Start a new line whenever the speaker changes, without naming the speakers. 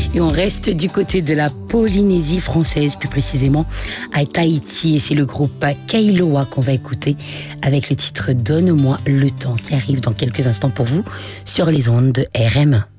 Et on reste du côté de la Polynésie française, plus précisément à Tahiti. Et c'est le groupe Kailoa qu'on va écouter avec le titre Donne-moi le temps qui arrive dans quelques instants pour vous sur les ondes de RM.